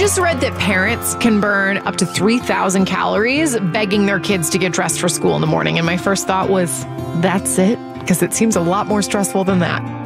just read that parents can burn up to 3,000 calories begging their kids to get dressed for school in the morning. And my first thought was, that's it? Because it seems a lot more stressful than that.